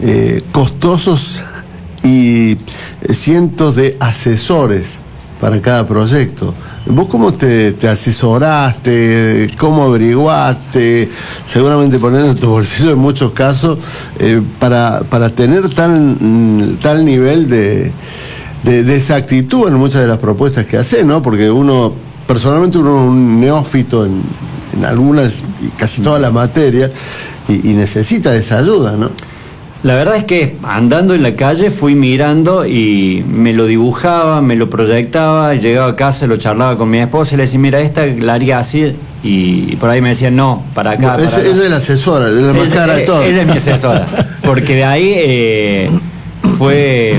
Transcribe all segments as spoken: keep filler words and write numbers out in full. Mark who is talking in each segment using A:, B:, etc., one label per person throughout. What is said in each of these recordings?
A: eh, costosos y cientos de asesores para cada proyecto. ¿Vos cómo te, te asesoraste? ¿Cómo averiguaste? Seguramente poniendo tu bolsillo en muchos casos, eh, para, para tener tal, tal nivel de, de, de exactitud en muchas de las propuestas que haces, ¿no? Porque uno, personalmente uno es un neófito en, en algunas y casi todas las materias y, y necesita esa ayuda, ¿no?
B: La verdad es que andando en la calle fui mirando y me lo dibujaba, me lo proyectaba, llegaba a casa, lo charlaba con mi esposa y le decía, mira, esta la haría así, y por ahí me decían, no, para acá,
A: bueno,
B: para
A: esa es la asesora, de la más cara de todo.
B: Ella es mi asesora, porque de ahí eh, fue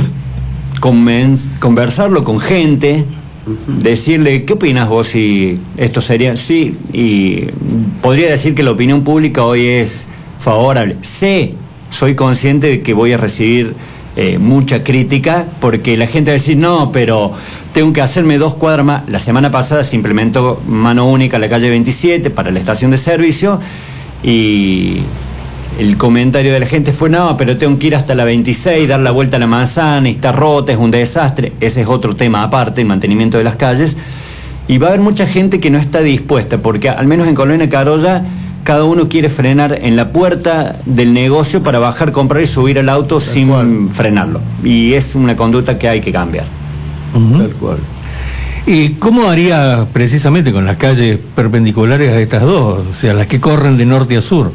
B: conversarlo con gente, decirle, ¿qué opinas vos si esto sería? Sí, y podría decir que la opinión pública hoy es favorable. Sé, soy consciente de que voy a recibir eh, mucha crítica, porque la gente va a decir, no, pero tengo que hacerme dos cuadras más. La semana pasada se implementó mano única en la calle veintisiete para la estación de servicio, y el comentario de la gente fue, no, pero tengo que ir hasta la veintiséis, dar la vuelta a la manzana, y está rota, es un desastre. Ese es otro tema aparte, el mantenimiento de las calles. Y va a haber mucha gente que no está dispuesta, porque al menos en Colonia Carolla cada uno quiere frenar en la puerta del negocio para bajar, comprar y subir al auto Tal sin cual. frenarlo. Y es una conducta que hay que cambiar.
C: Uh-huh. Tal cual. ¿Y cómo haría precisamente con las calles perpendiculares a estas dos? O sea, las que corren de norte a sur.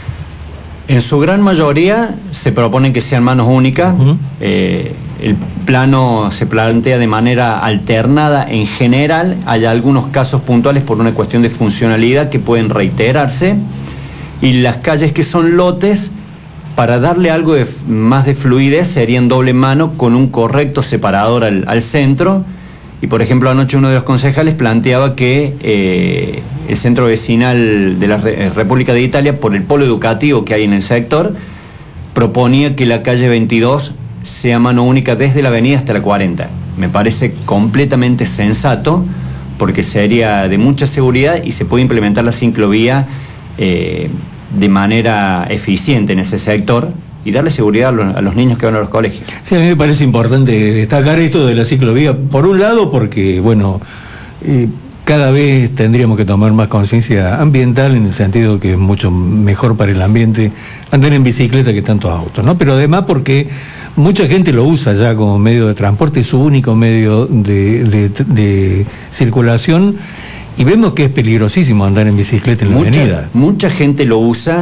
B: En su gran mayoría se propone que sean manos únicas. Uh-huh. Eh, el plano se plantea de manera alternada en general. Hay algunos casos puntuales por una cuestión de funcionalidad que pueden reiterarse. Y las calles que son lotes, para darle algo de, más de fluidez, serían doble mano con un correcto separador al, al centro. Y por ejemplo, anoche uno de los concejales planteaba que eh, el centro vecinal de la Re- República de Italia, por el polo educativo que hay en el sector, proponía que la calle veintidós sea mano única desde la avenida hasta la cuarenta. Me parece completamente sensato, porque sería de mucha seguridad y se puede implementar la ciclovía eh, de manera eficiente en ese sector y darle seguridad a los, a los niños que van a los colegios.
C: Sí, a mí me parece importante destacar esto de la ciclovía, por un lado porque, bueno, eh, cada vez tendríamos que tomar más conciencia ambiental, en el sentido que es mucho mejor para el ambiente andar en bicicleta que tantos autos, ¿no? Pero además porque mucha gente lo usa ya como medio de transporte, es su único medio de, de, de circulación, y vemos que es peligrosísimo andar en bicicleta en la
B: mucha,
C: avenida.
B: Mucha gente lo usa,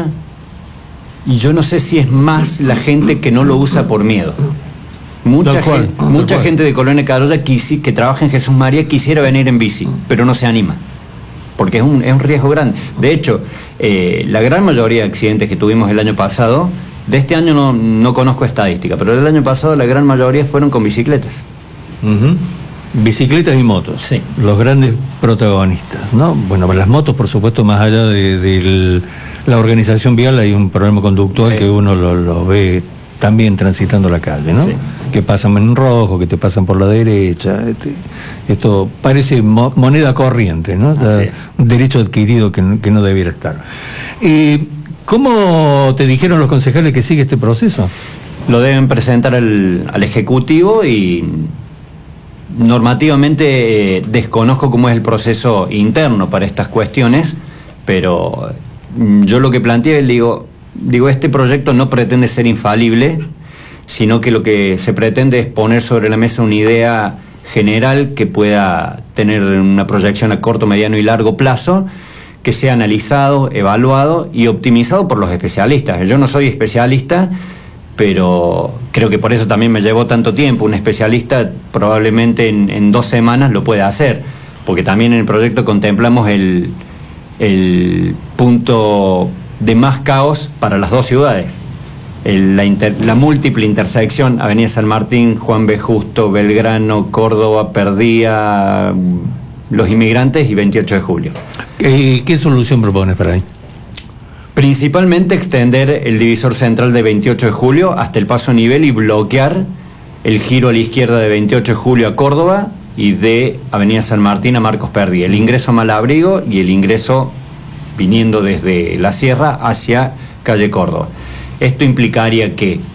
B: y yo no sé si es más la gente que no lo usa por miedo. Mucha,
A: cual,
B: gente, mucha gente de Colonia Carolla quisi, que trabaja en Jesús María quisiera venir en bici, pero no se anima, porque es un, es un riesgo grande. De hecho, eh, la gran mayoría de accidentes que tuvimos el año pasado, de este año no, no conozco estadística, pero del año pasado la gran mayoría fueron con bicicletas.
C: Uh-huh. Bicicletas y motos,
B: sí.
C: Los grandes protagonistas, ¿no? Bueno, las motos, por supuesto, más allá de, de la organización vial, hay un problema conductual sí. que uno lo, lo ve también transitando la calle, ¿no? Sí. Que pasan en rojo, que te pasan por la derecha. Este, esto parece mo- moneda corriente, ¿no? Un derecho adquirido que, que no debiera estar. Eh, ¿Cómo te dijeron los concejales que sigue este proceso?
B: Lo deben presentar al, al Ejecutivo, y normativamente eh, desconozco cómo es el proceso interno para estas cuestiones, pero yo lo que planteé, digo, digo, este proyecto no pretende ser infalible, sino que lo que se pretende es poner sobre la mesa una idea general que pueda tener una proyección a corto, mediano y largo plazo, que sea analizado, evaluado y optimizado por los especialistas. Yo no soy especialista, pero creo que por eso también me llevó tanto tiempo. Un especialista probablemente en, en dos semanas lo puede hacer, porque también en el proyecto contemplamos el, el punto de más caos para las dos ciudades. El, la, inter, la múltiple intersección, Avenida San Martín, Juan B. Justo, Belgrano, Córdoba, Perdía, Los Inmigrantes y veintiocho de julio.
C: ¿Qué, qué solución propones para ahí?
B: Principalmente extender el divisor central de veintiocho de julio hasta el paso a nivel y bloquear el giro a la izquierda de veintiocho de julio a Córdoba y de Avenida San Martín a Marcos Perdí. El ingreso a Malabrigo y el ingreso viniendo desde la sierra hacia calle Córdoba. Esto implicaría que